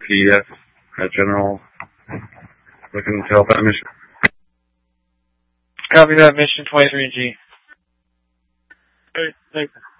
PDF General. Looking to help out mission. Copy that, mission 23G. Okay, thanks.